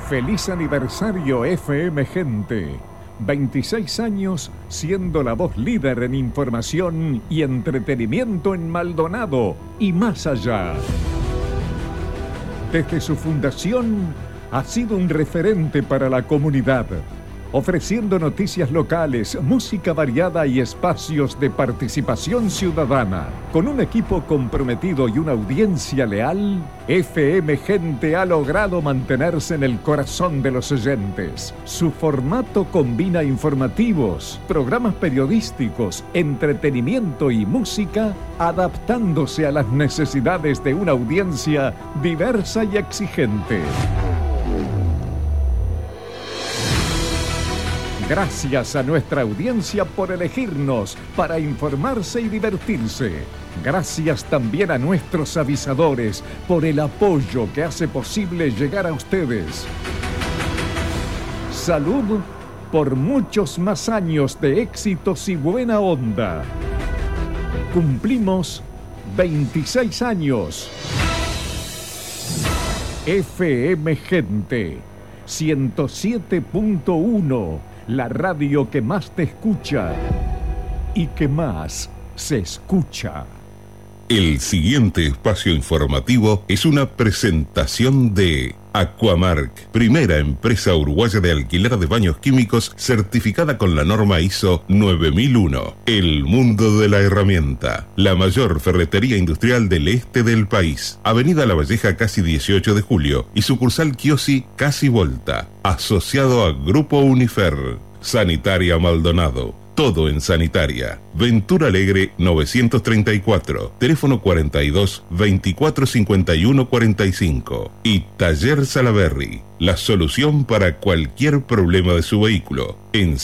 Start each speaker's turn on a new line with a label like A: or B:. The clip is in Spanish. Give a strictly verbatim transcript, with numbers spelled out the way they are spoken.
A: Feliz aniversario F M Gente. veintiséis años siendo la voz líder en información y entretenimiento en Maldonado y más allá. Desde su fundación ha sido un referente para la comunidad, ofreciendo noticias locales, música variada y espacios de participación ciudadana. Con un equipo comprometido y una audiencia leal, F M Gente ha logrado mantenerse en el corazón de los oyentes. Su formato combina informativos, programas periodísticos, entretenimiento y música, adaptándose a las necesidades de una audiencia diversa y exigente. Gracias a nuestra audiencia por elegirnos para informarse y divertirse. Gracias también a nuestros avisadores por el apoyo que hace posible llegar a ustedes. Salud por muchos más años de éxitos y buena onda. Cumplimos veintiséis años. F M Gente ciento siete punto uno. La radio que más te escucha y que más se escucha.
B: El siguiente espacio informativo es una presentación de Aquamark, primera empresa uruguaya de alquiler de baños químicos certificada con la norma I S O nueve mil uno. El mundo de la herramienta, la mayor ferretería industrial del este del país. Avenida La Valleja, casi dieciocho de julio, y sucursal Kiosi, casi Volta. Asociado a Grupo Unifer. Sanitaria Maldonado. Todo en sanitaria. Ventura Alegre novecientos treinta y cuatro. Teléfono cuarenta y dos, veinticuatro cincuenta y uno cuarenta y cinco. Y Taller Salaberry. La solución para cualquier problema de su vehículo. En